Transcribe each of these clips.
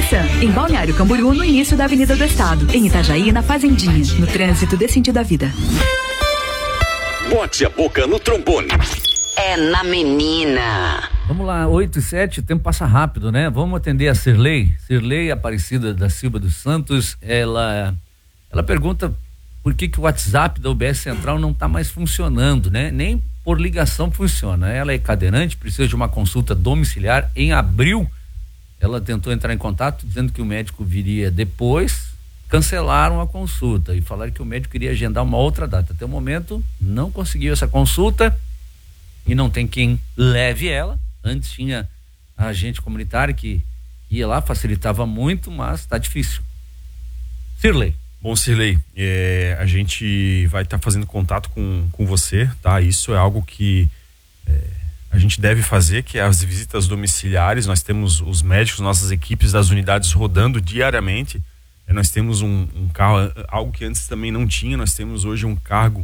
Nissan, em Balneário Camboriú, no início da Avenida do Estado. Em Itajaí, na Fazendinha. No trânsito dê sentido à vida. Bote a boca no trombone. É na menina. Vamos lá, 8:07, o tempo passa rápido, né? Vamos atender a Cirlei Aparecida da Silva dos Santos. Ela pergunta por que o WhatsApp da UBS Central não está mais funcionando, né? Nem por ligação funciona. Ela é cadeirante, precisa de uma consulta domiciliar. Em abril, ela tentou entrar em contato dizendo que o médico viria depois. Cancelaram a consulta e falaram que o médico iria agendar uma outra data. Até o momento, não conseguiu essa consulta e não tem quem leve ela. Antes tinha a agente comunitária que ia lá, facilitava muito, mas está difícil. Cirlei. Bom, Cirlei, a gente vai estar fazendo contato com você, tá? Isso é algo que a gente deve fazer, que é as visitas domiciliares. Nós temos os médicos, nossas equipes das unidades rodando diariamente. Nós temos um carro, algo que antes também não tinha. Nós temos hoje um carro,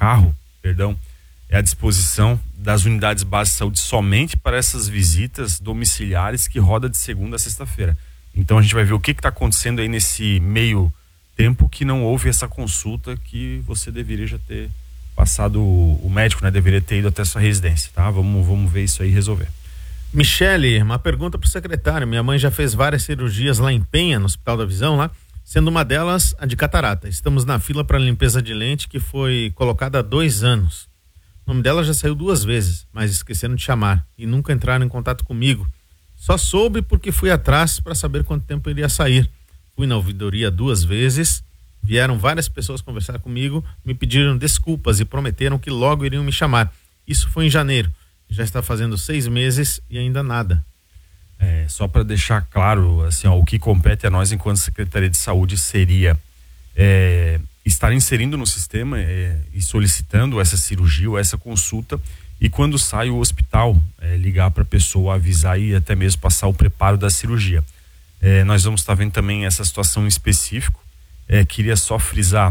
à disposição das unidades básicas de saúde somente para essas visitas domiciliares que roda de segunda a sexta-feira. Então a gente vai ver o que está acontecendo aí nesse meio tempo que não houve essa consulta que você deveria já ter passado, o médico, né? Deveria ter ido até a sua residência, tá? Vamos ver isso aí e resolver. Michele, uma pergunta pro secretário. Minha mãe já fez várias cirurgias lá em Penha, no Hospital da Visão lá, sendo uma delas a de catarata. Estamos na fila para limpeza de lente que foi colocada há 2 anos. O nome dela já saiu 2 vezes, mas esqueceram de chamar e nunca entraram em contato comigo. Só soube porque fui atrás para saber quanto tempo iria sair. Fui na ouvidoria 2 vezes, vieram várias pessoas conversar comigo, me pediram desculpas e prometeram que logo iriam me chamar. Isso foi em janeiro. Já está fazendo 6 meses e ainda nada. Só para deixar claro, assim, o que compete a nós enquanto Secretaria de Saúde seria estar inserindo no sistema e solicitando essa cirurgia ou essa consulta, e quando sai o hospital, ligar para a pessoa, avisar e até mesmo passar o preparo da cirurgia. Nós vamos estar vendo também essa situação em específico. Queria só frisar,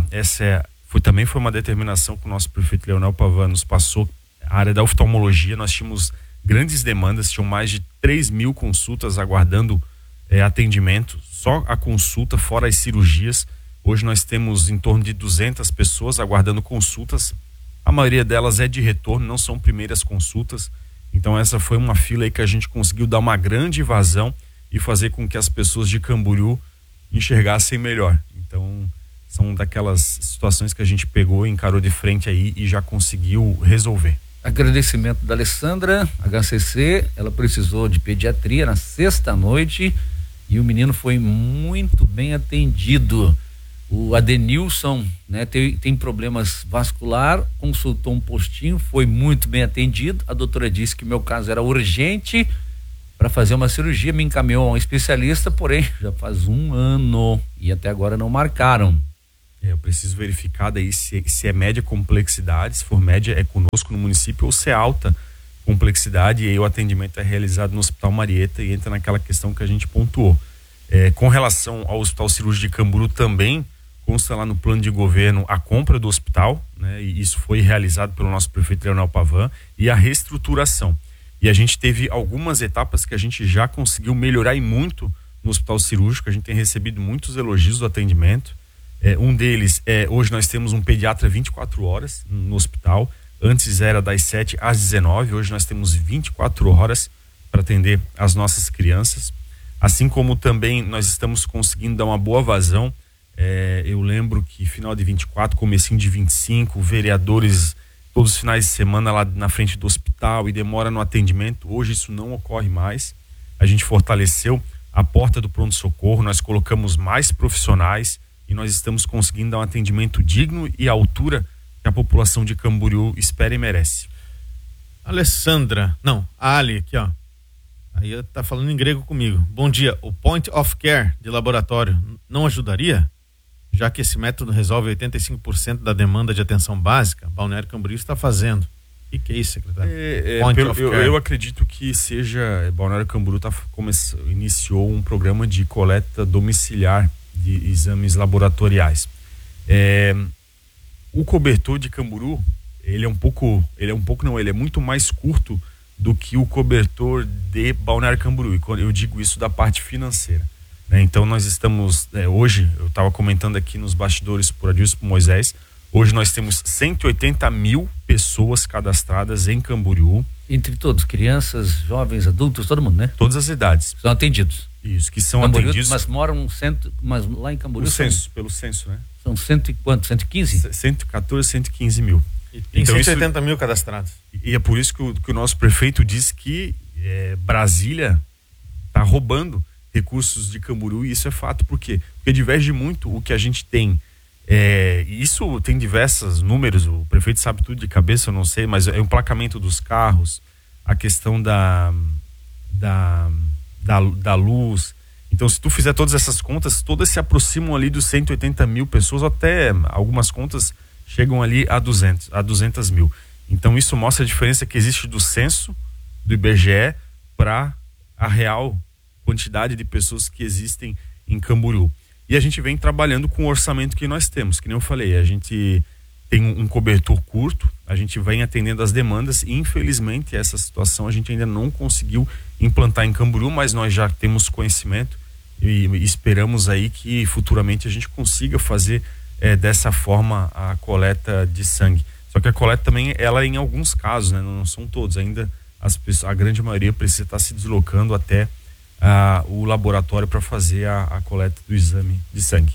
também foi uma determinação que o nosso prefeito Leonel Pavan nos passou. A área da oftalmologia, nós tínhamos grandes demandas, tinham mais de 3.000 consultas aguardando atendimento, só a consulta, fora as cirurgias. Hoje nós temos em torno de 200 pessoas aguardando consultas, a maioria delas é de retorno, não são primeiras consultas. Então essa foi uma fila aí que a gente conseguiu dar uma grande vazão e fazer com que as pessoas de Camboriú enxergassem melhor. Então são daquelas situações que a gente pegou, encarou de frente aí e já conseguiu resolver. Agradecimento da Alessandra, HCC, ela precisou de pediatria na sexta-noite e o menino foi muito bem atendido. O Adenilson, né, tem problemas vascular, consultou um postinho, foi muito bem atendido. A doutora disse que o meu caso era urgente para fazer uma cirurgia, me encaminhou a um especialista, porém já faz 1 ano e até agora não marcaram. Eu preciso verificar daí se é média complexidade, se for média é conosco no município, ou se é alta complexidade, e aí o atendimento é realizado no Hospital Marieta e entra naquela questão que a gente pontuou. Com relação ao Hospital Cirúrgico de Camboriú, também consta lá no plano de governo a compra do hospital, né? E isso foi realizado pelo nosso prefeito Leonel Pavan, e a reestruturação. E a gente teve algumas etapas que a gente já conseguiu melhorar e muito no Hospital Cirúrgico. A gente tem recebido muitos elogios do atendimento. Um deles hoje nós temos um pediatra 24 horas no hospital. Antes era das 7 às 19, hoje nós temos 24 horas para atender as nossas crianças. Assim como também nós estamos conseguindo dar uma boa vazão. Eu lembro que final de 24, comecinho de 25, vereadores todos os finais de semana lá na frente do hospital e demora no atendimento. Hoje isso não ocorre mais. A gente fortaleceu a porta do pronto-socorro, nós colocamos mais profissionais e nós estamos conseguindo dar um atendimento digno e à altura que a população de Camboriú espera e merece. Ali aqui, ó. Aí tá falando em grego comigo. Bom dia, o Point of Care de laboratório não ajudaria? Já que esse método resolve 85% da demanda de atenção básica, Balneário Camboriú está fazendo. O que é isso, secretário? Eu acredito que seja, Balneário Camboriú iniciou um programa de coleta domiciliar de exames laboratoriais. O cobertor de Camboriú, ele é muito mais curto do que o cobertor de Balneário Camboriú. E quando eu digo isso da parte financeira, né? Então nós estamos, hoje, eu estava comentando aqui nos bastidores por Adilson, por Moisés, hoje nós temos 180 mil pessoas cadastradas em Camboriú. Entre todos, crianças, jovens, adultos, todo mundo, né? Todas as idades. São atendidos. Isso, que são Camboriú, atendidos. mas lá em Camboriú Pelo censo, né? são cento e quanto? 115? 114, 115 mil. E tem então 180 mil cadastrados. E é por isso que o nosso prefeito diz que Brasília está roubando recursos de Camboriú, e isso é fato. Por quê? Porque diverge muito o que a gente tem. Isso tem diversos números, o prefeito sabe tudo de cabeça, eu não sei, mas é o emplacamento dos carros, a questão da luz. Então, se tu fizer todas essas contas, todas se aproximam ali dos 180 mil pessoas, até algumas contas chegam ali a 200 mil. Então, isso mostra a diferença que existe do censo do IBGE para a real quantidade de pessoas que existem em Camboriú. E a gente vem trabalhando com o orçamento que nós temos, que nem eu falei, a gente tem um cobertor curto, a gente vem atendendo as demandas e infelizmente essa situação a gente ainda não conseguiu implantar em Camboriú, mas nós já temos conhecimento e esperamos aí que futuramente a gente consiga fazer dessa forma a coleta de sangue. Só que a coleta também, ela em alguns casos, né, não são todos, ainda a grande maioria precisa estar se deslocando até o laboratório para fazer a coleta do exame de sangue.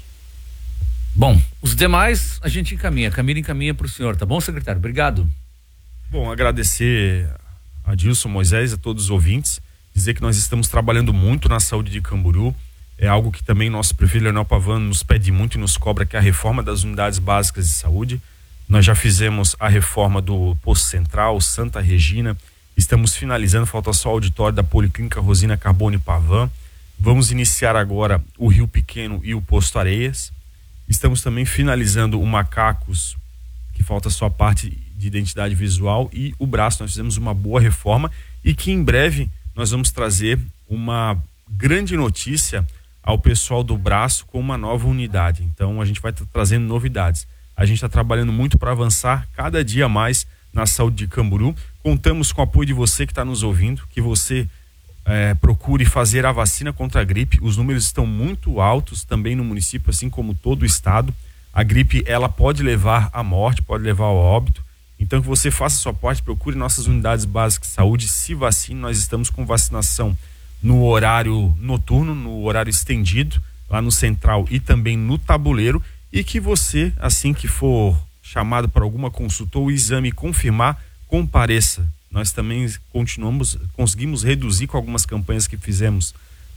Bom, os demais a gente encaminha para o senhor, tá bom, secretário? Obrigado. Bom, agradecer a Adilson, Moisés, a todos os ouvintes, dizer que nós estamos trabalhando muito na saúde de Camboriú, é algo que também nosso prefeito Leonel Pavano nos pede muito e nos cobra, que é a reforma das unidades básicas de saúde. Nós já fizemos a reforma do Posto Central, Santa Regina, estamos finalizando, falta só o auditório da Policlínica Rosina Carbone Pavan. Vamos iniciar agora o Rio Pequeno e o Posto Areias. Estamos também finalizando o Macacos, que falta só a parte de identidade visual, e o Braço. Nós fizemos uma boa reforma e que em breve nós vamos trazer uma grande notícia ao pessoal do Braço com uma nova unidade. Então a gente vai estar trazendo novidades. A gente está trabalhando muito para avançar cada dia mais na saúde de Camboriú. Contamos com o apoio de você que está nos ouvindo, que você procure fazer a vacina contra a gripe. Os números estão muito altos também no município, assim como todo o estado. A gripe, ela pode levar à morte, pode levar ao óbito. Então que você faça a sua parte, procure nossas unidades básicas de saúde, se vacine. Nós estamos com vacinação no horário noturno, no horário estendido, lá no Central e também no Tabuleiro, e que você, assim que for chamado para alguma consulta ou exame confirmar, compareça. Nós também conseguimos reduzir com algumas campanhas que fizemos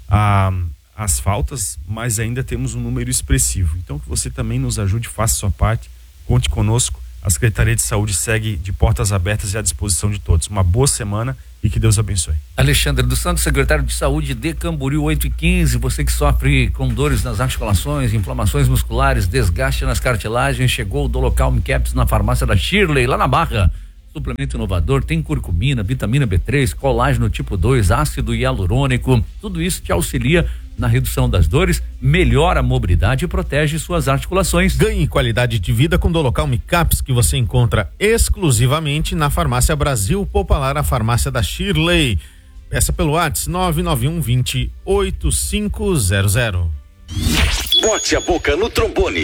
as faltas, mas ainda temos um número expressivo. Então que você também nos ajude, faça a sua parte, conte conosco. A Secretaria de Saúde segue de portas abertas e à disposição de todos. Uma boa semana e que Deus abençoe. Alexandre dos Santos, secretário de Saúde de Camboriú, 8h15. Você que sofre com dores nas articulações, inflamações musculares, desgaste nas cartilagens, chegou o Dolocalm Caps na farmácia da Shirley, lá na Barra. Suplemento inovador, tem curcumina, vitamina B3, colágeno tipo 2, ácido hialurônico. Tudo isso te auxilia na redução das dores, melhora a mobilidade e protege suas articulações. Ganhe qualidade de vida com Dolocalm Caps, que você encontra exclusivamente na Farmácia Brasil Popular, a farmácia da Shirley. Peça pelo WhatsApp 991 20 8500. Bote a boca no trombone.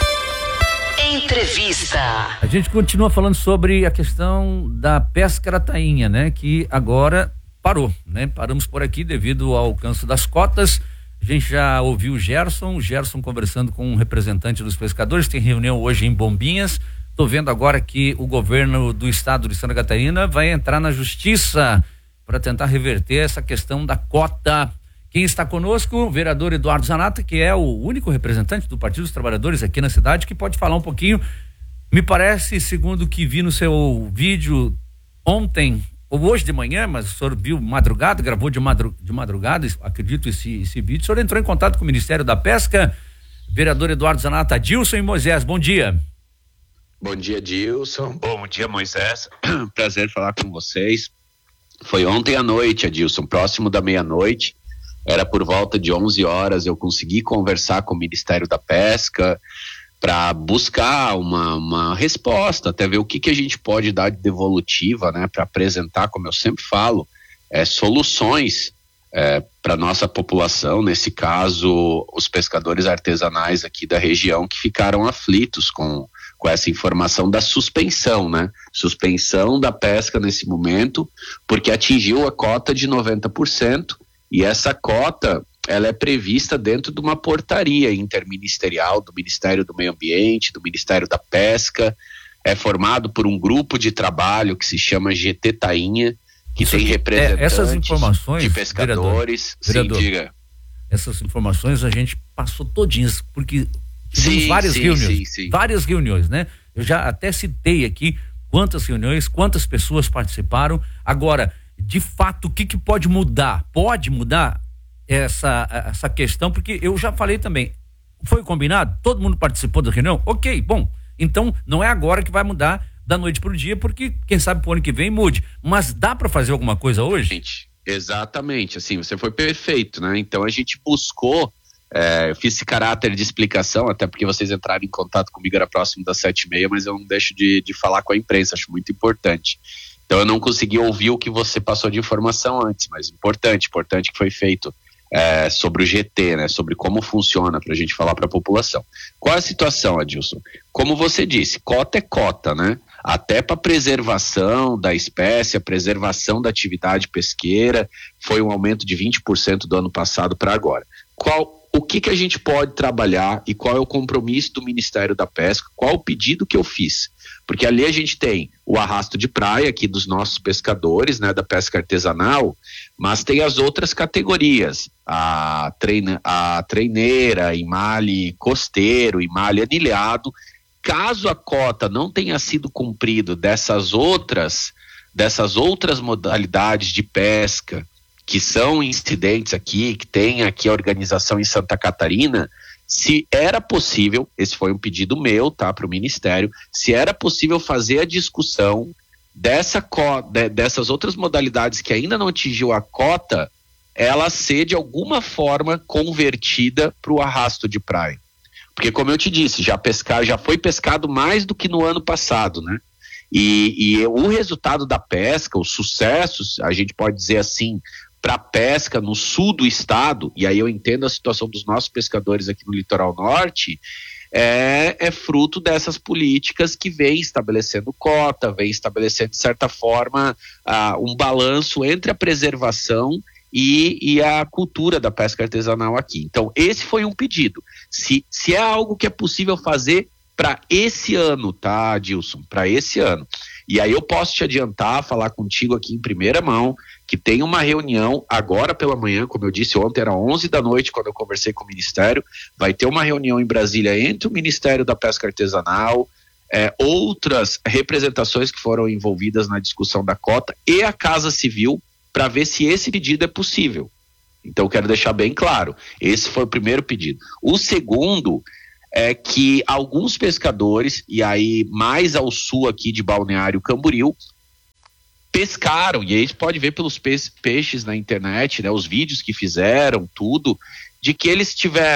Entrevista. A gente continua falando sobre a questão da pesca da tainha, né? Que agora parou, né? Paramos por aqui devido ao alcance das cotas. A gente já ouviu o Gerson conversando com um representante dos pescadores, tem reunião hoje em Bombinhas. Tô vendo agora que o governo do estado de Santa Catarina vai entrar na justiça para tentar reverter essa questão da cota. Quem está conosco, o vereador Eduardo Zanata, que é o único representante do Partido dos Trabalhadores aqui na cidade, que pode falar um pouquinho. Me parece, segundo o que vi no seu vídeo ontem, ou hoje de manhã, mas o senhor viu madrugada, gravou de madrugada, acredito, esse vídeo. O senhor entrou em contato com o Ministério da Pesca. Vereador Eduardo Zanata, Adilson e Moisés, bom dia. Bom dia, Adilson. Bom dia, Moisés. Prazer falar com vocês. Foi ontem à noite, Adilson, próximo da meia-noite. Era por volta de 11 horas, eu consegui conversar com o Ministério da Pesca para buscar uma resposta, até ver o que a gente pode dar de devolutiva, né, para apresentar, como eu sempre falo, soluções para nossa população, nesse caso, os pescadores artesanais aqui da região que ficaram aflitos com essa informação da suspensão, né? Suspensão da pesca nesse momento, porque atingiu a cota de 90%, e essa cota, ela é prevista dentro de uma portaria interministerial do Ministério do Meio Ambiente, do Ministério da Pesca, é formado por um grupo de trabalho que se chama GT Tainha, que tem representantes essas informações, de pescadores. Vereador, sim, diga. Essas informações a gente passou todinhas, porque tivemos várias reuniões, né? Eu já até citei aqui quantas reuniões, quantas pessoas participaram. Agora, de fato, o que pode mudar? Pode mudar essa questão, porque eu já falei também, foi combinado? Todo mundo participou da reunião? Ok, bom, então não é agora que vai mudar da noite pro dia, porque quem sabe pro ano que vem mude, mas dá para fazer alguma coisa hoje? Gente, exatamente, assim, você foi perfeito, né? Então a gente buscou, eu fiz esse caráter de explicação, até porque vocês entraram em contato comigo, era próximo das 7h30, mas eu não deixo de falar com a imprensa, acho muito importante. Então eu não consegui ouvir o que você passou de informação antes, mas importante que foi feito sobre o GT, né? Sobre como funciona, para a gente falar para a população. Qual é a situação, Adilson? Como você disse, cota é cota, né? Até para preservação da espécie, a preservação da atividade pesqueira, foi um aumento de 20% do ano passado para agora. O que a gente pode trabalhar e qual é o compromisso do Ministério da Pesca, qual o pedido que eu fiz? Porque ali a gente tem o arrasto de praia aqui dos nossos pescadores, né, da pesca artesanal, mas tem as outras categorias, a treineira, emale costeiro, emale anilhado. Caso a cota não tenha sido cumprido dessas outras modalidades de pesca que são incidentes aqui, que tem aqui a organização em Santa Catarina, se era possível, esse foi um pedido meu, tá, para o Ministério, se era possível fazer a discussão dessas outras modalidades que ainda não atingiu a cota, ela ser de alguma forma convertida para o arrasto de praia. Porque, como eu te disse, já foi pescado mais do que no ano passado, né? E o resultado da pesca, os sucessos, a gente pode dizer assim, para a pesca no sul do estado, e aí eu entendo a situação dos nossos pescadores aqui no litoral norte, é fruto dessas políticas que vem estabelecendo cota, vem estabelecendo, de certa forma, um balanço entre a preservação e a cultura da pesca artesanal aqui. Então, esse foi um pedido. Se é algo que é possível fazer para esse ano, tá, Adilson? Para esse ano. E aí eu posso te adiantar, falar contigo aqui em primeira mão, que tem uma reunião agora pela manhã, como eu disse ontem, era 11 da noite quando eu conversei com o Ministério, vai ter uma reunião em Brasília entre o Ministério da Pesca Artesanal, outras representações que foram envolvidas na discussão da cota e a Casa Civil, para ver se esse pedido é possível. Então, quero deixar bem claro, esse foi o primeiro pedido. O segundo é que alguns pescadores, e aí mais ao sul aqui de Balneário Camboriú, pescaram, e aí você pode ver pelos peixes na internet, né, os vídeos que fizeram, tudo, de que eles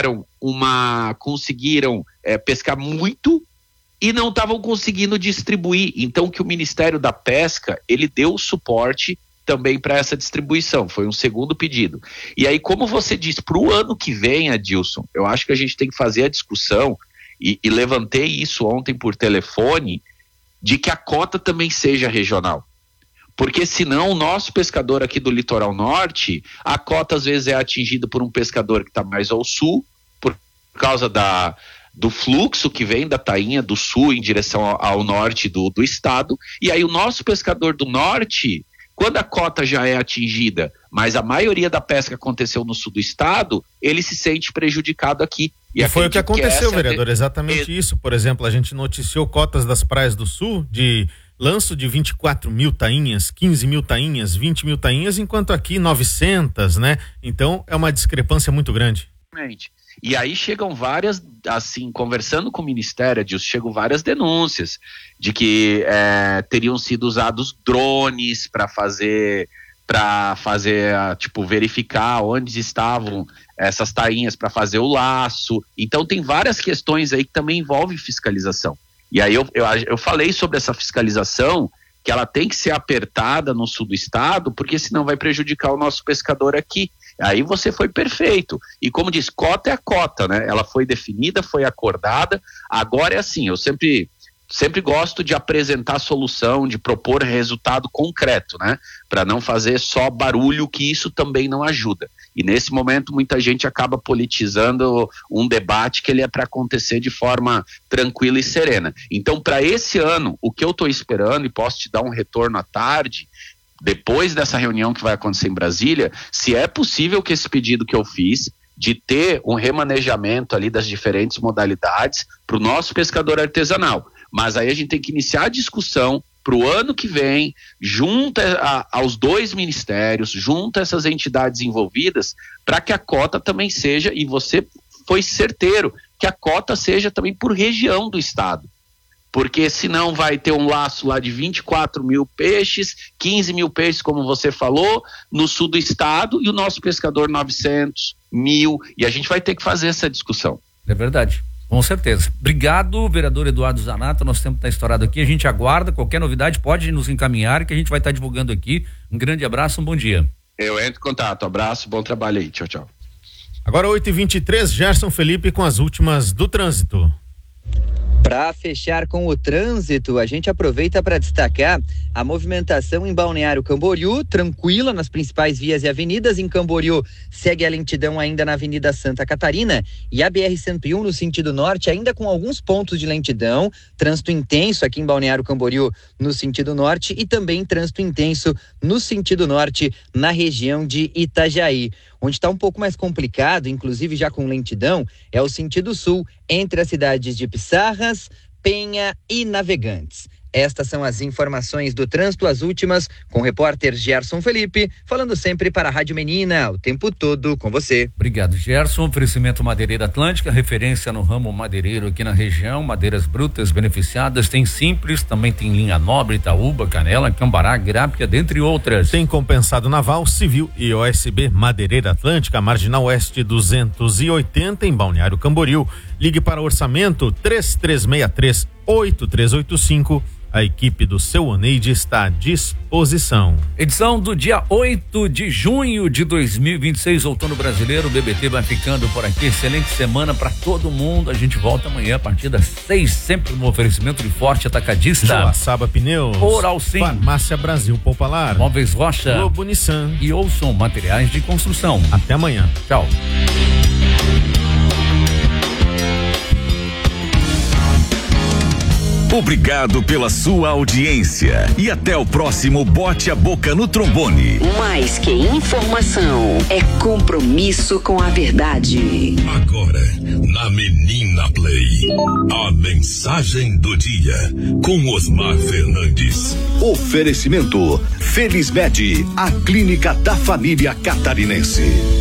conseguiram pescar muito e não estavam conseguindo distribuir. Então, que o Ministério da Pesca, ele deu suporte também para essa distribuição, foi um segundo pedido. E aí, como você disse, para o ano que vem, Adilson, eu acho que a gente tem que fazer a discussão, e levantei isso ontem por telefone, de que a cota também seja regional. Porque senão o nosso pescador aqui do litoral norte, a cota às vezes é atingida por um pescador que está mais ao sul, por causa do fluxo que vem da tainha do sul em direção ao norte do estado, e aí o nosso pescador do norte, quando a cota já é atingida, mas a maioria da pesca aconteceu no sul do estado, ele se sente prejudicado aqui. E foi o que aconteceu, vereador, exatamente isso. Por exemplo, a gente noticiou cotas das praias do sul de lanço de 24 mil tainhas, 15 mil tainhas, 20 mil tainhas, enquanto aqui 900, né? Então é uma discrepância muito grande. E aí chegam várias, assim, conversando com o Ministério, chegam várias denúncias de que teriam sido usados drones para fazer, tipo, verificar onde estavam essas tainhas para fazer o laço. Então tem várias questões aí que também envolvem fiscalização. E aí eu falei sobre essa fiscalização, que ela tem que ser apertada no sul do estado, porque senão vai prejudicar o nosso pescador aqui. Aí você foi perfeito. E como diz, cota é a cota, né? Ela foi definida, foi acordada. Agora é assim, eu sempre gosto de apresentar solução, de propor resultado concreto, né? Para não fazer só barulho, que isso também não ajuda. E nesse momento muita gente acaba politizando um debate que ele é para acontecer de forma tranquila e serena. Então, para esse ano, o que eu estou esperando, e posso te dar um retorno à tarde, depois dessa reunião que vai acontecer em Brasília, se é possível que esse pedido que eu fiz, de ter um remanejamento ali das diferentes modalidades para o nosso pescador artesanal. Mas aí a gente tem que iniciar a discussão para o ano que vem, junto aos 2 ministérios, junto a essas entidades envolvidas, para que a cota também seja, e você foi certeiro, que a cota seja também por região do estado. Porque senão vai ter um laço lá de 24 mil peixes, 15 mil peixes, como você falou, no sul do estado, e o nosso pescador 900, 1.000, e a gente vai ter que fazer essa discussão. É verdade. Com certeza. Obrigado, vereador Eduardo Zanata. Nosso tempo está estourado aqui. A gente aguarda. Qualquer novidade pode nos encaminhar, que a gente vai estar divulgando aqui. Um grande abraço, um bom dia. Eu entro em contato. Abraço, bom trabalho aí. Tchau, tchau. Agora 8h23, Gerson Felipe com as últimas do trânsito. Para fechar com o trânsito, a gente aproveita para destacar a movimentação em Balneário Camboriú, tranquila nas principais vias e avenidas. Em Camboriú segue a lentidão ainda na Avenida Santa Catarina, e a BR-101 no sentido norte ainda com alguns pontos de lentidão, trânsito intenso aqui em Balneário Camboriú no sentido norte, e também trânsito intenso no sentido norte na região de Itajaí. Onde está um pouco mais complicado, inclusive já com lentidão, é o sentido sul, entre as cidades de Pissarras, Penha e Navegantes. Estas são as informações do trânsito, as últimas, com o repórter Gerson Felipe, falando sempre para a Rádio Menina, o tempo todo com você. Obrigado, Gerson. Oferecimento Madeireira Atlântica, referência no ramo madeireiro aqui na região. Madeiras brutas beneficiadas, tem Simples, também tem Linha Nobre, Itaúba, Canela, Cambará, Grápia, dentre outras. Tem Compensado Naval, Civil e OSB. Madeireira Atlântica, Marginal Oeste 280, em Balneário Camboriú. Ligue para orçamento 3363-8385. A equipe do Seu Oneide está à disposição. Edição do dia 8 de junho de 2026, outono brasileiro. O BBT vai ficando por aqui. Excelente semana para todo mundo. A gente volta amanhã a partir das 6, sempre no oferecimento de Forte Atacadista, Joaçaba Pneus, Oral Sim, Farmácia Brasil Popular, Móveis Rocha, Globo Nissan e Ouçam Materiais de Construção. Até amanhã. Tchau. Obrigado pela sua audiência e até o próximo Bote a Boca no Trombone. Mais que informação, é compromisso com a verdade. Agora, na Menina Play, a mensagem do dia, com Osmar Fernandes. Oferecimento Felismed, a clínica da família catarinense.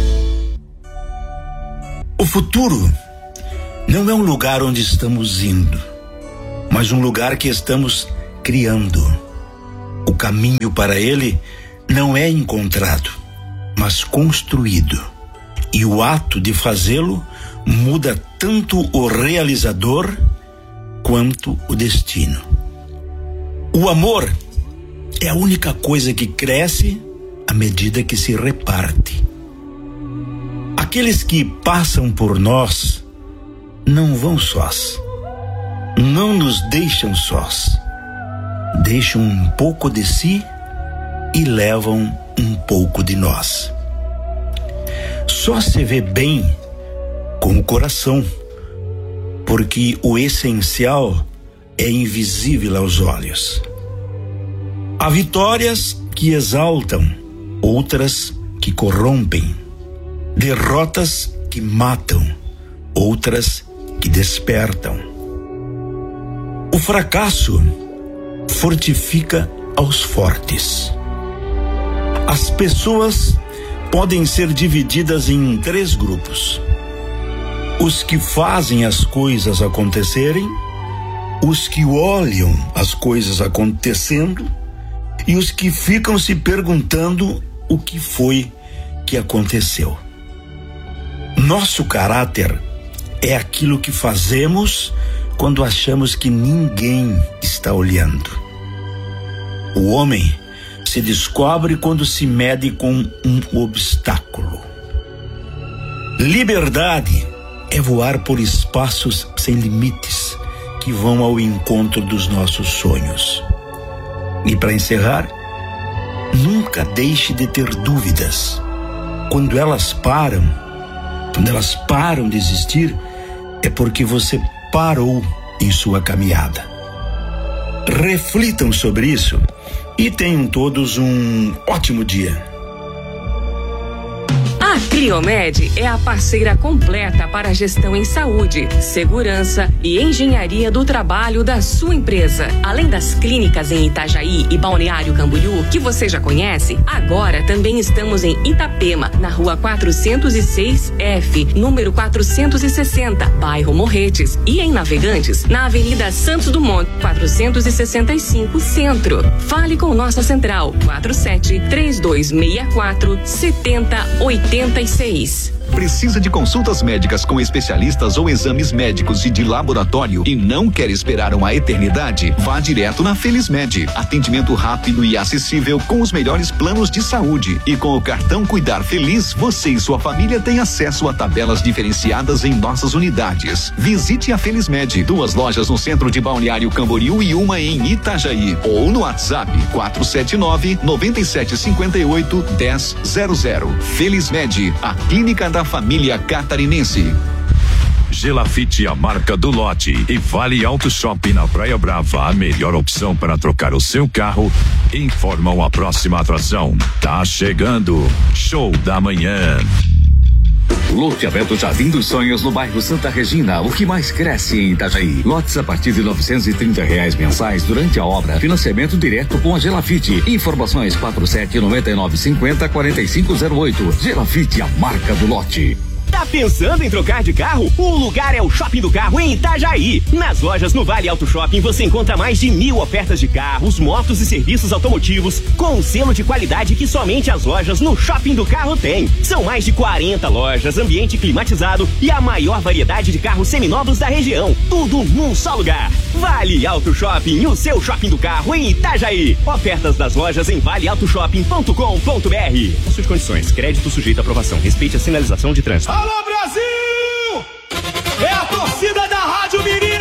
O futuro não é um lugar onde estamos indo, mas um lugar que estamos criando. O caminho para ele não é encontrado, mas construído. E o ato de fazê-lo muda tanto o realizador quanto o destino. O amor é a única coisa que cresce à medida que se reparte. Aqueles que passam por nós não vão sós. Não nos deixam sós. Deixam um pouco de si e levam um pouco de nós. Só se vê bem com o coração, porque o essencial é invisível aos olhos. Há vitórias que exaltam, outras que corrompem, derrotas que matam, outras que despertam. O fracasso fortifica aos fortes. As pessoas podem ser divididas em 3 grupos: os que fazem as coisas acontecerem, os que olham as coisas acontecendo e os que ficam se perguntando o que foi que aconteceu. Nosso caráter é aquilo que fazemos quando achamos que ninguém está olhando. O homem se descobre quando se mede com um obstáculo. Liberdade é voar por espaços sem limites que vão ao encontro dos nossos sonhos. E para encerrar, nunca deixe de ter dúvidas. Quando elas param de existir, é porque você parou em sua caminhada. Reflitam sobre isso e tenham todos um ótimo dia. A Cliomed é a parceira completa para a gestão em saúde, segurança e engenharia do trabalho da sua empresa. Além das clínicas em Itajaí e Balneário Camboriú, que você já conhece, agora também estamos em Itapema, na rua 406F, número 460, bairro Morretes, e em Navegantes, na Avenida Santos Dumont, 465, Centro. Fale com nossa central, 47-3264-7086. Precisa de consultas médicas com especialistas ou exames médicos e de laboratório e não quer esperar uma eternidade? Vá direto na Felizmed. Atendimento rápido e acessível com os melhores planos de saúde. E com o cartão Cuidar Feliz, você e sua família têm acesso a tabelas diferenciadas em nossas unidades. Visite a Felizmed. 2 lojas no centro de Balneário Camboriú e uma em Itajaí. Ou no WhatsApp 479-9758-1000. Felizmed, a clínica da família catarinense. Gelafite, a marca do lote, e Vale Auto Shopping na Praia Brava, a melhor opção para trocar o seu carro. Informam a próxima atração. Tá chegando. Show da manhã. Loteamento Jardim dos Sonhos no bairro Santa Regina, o que mais cresce em Itajaí. Lotes a partir de R$930 mensais durante a obra. Financiamento direto com a Gelafite. Informações 47-9950-4508. Gelafite, a marca do lote. Tá pensando em trocar de carro? O lugar é o Shopping do Carro em Itajaí. Nas lojas no Vale Auto Shopping você encontra mais de 1.000 ofertas de carros, motos e serviços automotivos com um selo de qualidade que somente as lojas no Shopping do Carro têm. São mais de 40 lojas, ambiente climatizado e a maior variedade de carros seminovos da região. Tudo num só lugar. Vale Auto Shopping, o seu Shopping do Carro em Itajaí. Ofertas das lojas em valeautoshopping.com.br. Suas condições, crédito sujeito à aprovação. Respeite a sinalização de trânsito. Alô, Brasil! É a torcida da Rádio Mirim!